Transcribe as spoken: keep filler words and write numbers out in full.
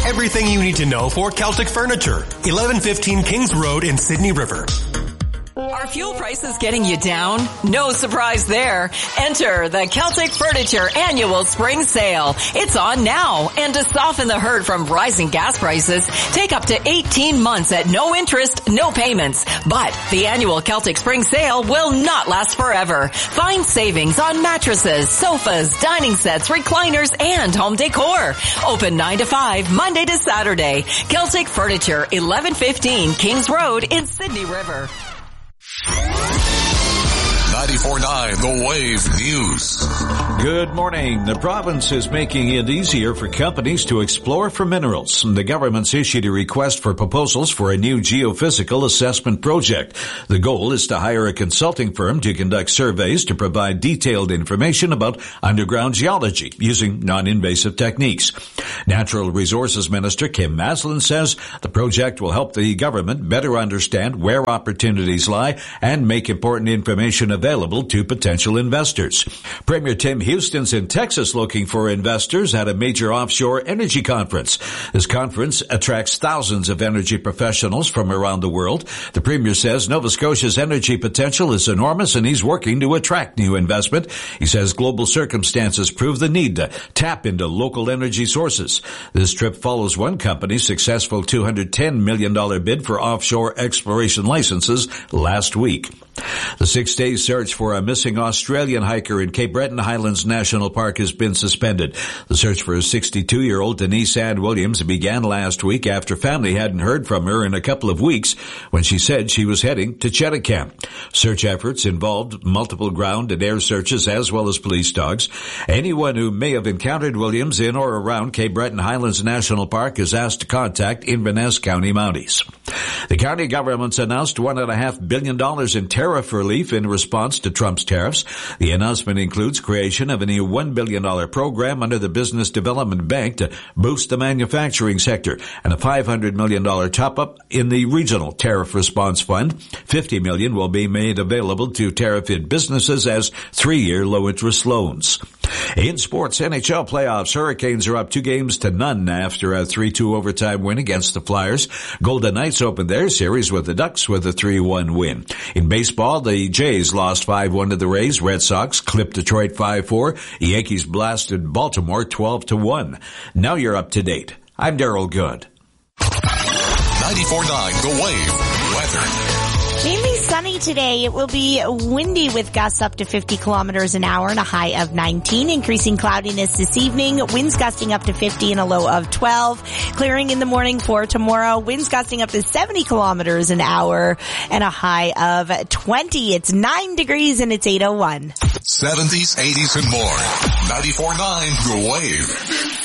Everything you need to know for Celtic Furniture. eleven fifteen Kings Road in Sydney River. Are fuel prices getting you down? No surprise there. Enter the Celtic Furniture Annual Spring Sale. It's on now. And to soften the hurt from rising gas prices, take up to eighteen months at no interest, no payments. But the annual Celtic Spring Sale will not last forever. Find savings on mattresses, sofas, dining sets, recliners, and home decor. Open nine to five, Monday to Saturday. Celtic Furniture, eleven fifteen Kings Road in Sydney River. ninety-four point nine The Wave News. Good morning. The province is making it easier for companies to explore for minerals. The government's issued a request for proposals for a new geophysical assessment project. The goal is to hire a consulting firm to conduct surveys to provide detailed information about underground geology using non-invasive techniques. Natural Resources Minister Kim Maslin says the project will help the government better understand where opportunities lie and make important information available to potential investors. Premier Tim Houston's in Texas looking for investors at a major offshore energy conference. This conference attracts thousands of energy professionals from around the world. The Premier says Nova Scotia's energy potential is enormous and he's working to attract new investment. He says global circumstances prove the need to tap into local energy sources. This trip follows one company's successful two hundred ten million dollars bid for offshore exploration licenses last week. The six-day search for a missing Australian hiker in Cape Breton Highlands National Park has been suspended. The search for sixty-two-year-old Denise Ann Williams began last week after family hadn't heard from her in a couple of weeks when she said she was heading to Chetticamp. Search efforts involved multiple ground and air searches as well as police dogs. Anyone who may have encountered Williams in or around Cape Breton Highlands National Park is asked to contact Inverness County Mounties. The county government's announced one and a half billion dollars in tariff relief in response to Trump's tariffs. The announcement includes creation of a new one billion dollars program under the Business Development Bank to boost the manufacturing sector and a five hundred million dollars top-up in the Regional Tariff Response Fund. fifty million dollars will be made available to tariff-hit businesses as three-year low-interest loans. In sports, N H L playoffs, Hurricanes are up two games to none after a three two overtime win against the Flyers. Golden Knights opened their series with the Ducks with a three one win. In baseball, the Jays lost five one to the Rays. Red Sox clipped Detroit five four. The Yankees blasted Baltimore twelve to one. Now you're up to date. I'm Daryl Good. ninety-four point nine The Wave Weather. Mainly sunny today. It will be windy with gusts up to fifty kilometers an hour and a high of nineteen. Increasing cloudiness this evening. Winds gusting up to fifty and a low of twelve. Clearing in the morning for tomorrow. Winds gusting up to seventy kilometers an hour and a high of twenty. It's nine degrees and it's eight oh one. seventies, eighties, and more. ninety-four point nine The Wave.